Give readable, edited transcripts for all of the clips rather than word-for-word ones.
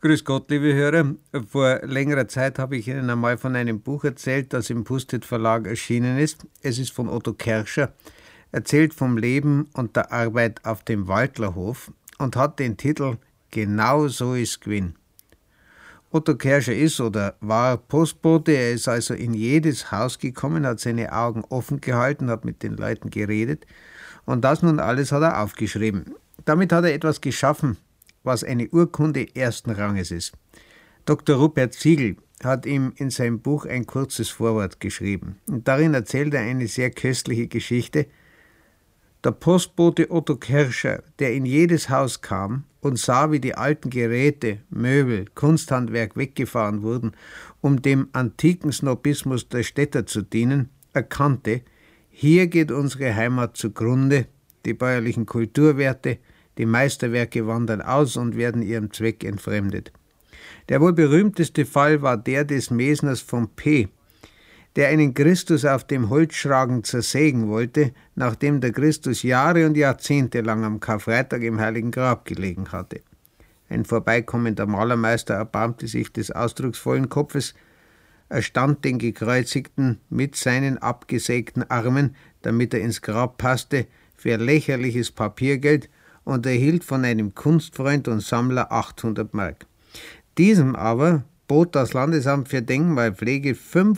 Grüß Gott, liebe Hörer. Vor längerer Zeit habe ich Ihnen einmal von einem Buch erzählt, das im Pustet Verlag erschienen ist. Es ist von Otto Kerscher, erzählt vom Leben und der Arbeit auf dem Waldlerhof und hat den Titel Genau so ist gewinn. Otto Kerscher ist oder war Postbote, er ist also in jedes Haus gekommen, hat seine Augen offen gehalten, hat mit den Leuten geredet und das nun alles hat er aufgeschrieben. Damit hat er etwas geschaffen, was eine Urkunde ersten Ranges ist. Dr. Rupert Ziegel hat ihm in seinem Buch ein kurzes Vorwort geschrieben. Und darin erzählt er eine sehr köstliche Geschichte. Der Postbote Otto Kerscher, der in jedes Haus kam und sah, wie die alten Geräte, Möbel, Kunsthandwerk weggefahren wurden, um dem antiken Snobismus der Städter zu dienen, erkannte, hier geht unsere Heimat zugrunde, die bäuerlichen Kulturwerte, die Meisterwerke wandern aus und werden ihrem Zweck entfremdet. Der wohl berühmteste Fall war der des Mesners von P., der einen Christus auf dem Holzschragen zersägen wollte, nachdem der Christus Jahre und Jahrzehnte lang am Karfreitag im Heiligen Grab gelegen hatte. Ein vorbeikommender Malermeister erbarmte sich des ausdrucksvollen Kopfes, er stand den Gekreuzigten mit seinen abgesägten Armen, damit er ins Grab passte, für lächerliches Papiergeld und erhielt von einem Kunstfreund und Sammler 800 Mark. Diesem aber bot das Landesamt für Denkmalpflege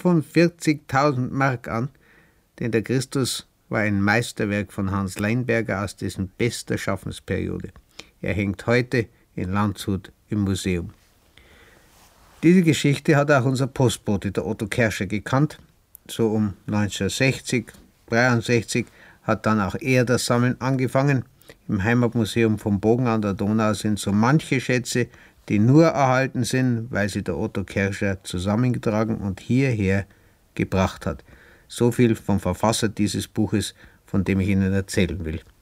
45.000 Mark an, denn der Christus war ein Meisterwerk von Hans Leinberger aus dessen bester Schaffensperiode. Er hängt heute in Landshut im Museum. Diese Geschichte hat auch unser Postbote, der Otto Kerscher, gekannt. So um 1960, 1963 hat dann auch er das Sammeln angefangen. Im Heimatmuseum vom Bogen an der Donau sind so manche Schätze, die nur erhalten sind, weil sie der Otto Kerscher zusammengetragen und hierher gebracht hat. So viel vom Verfasser dieses Buches, von dem ich Ihnen erzählen will.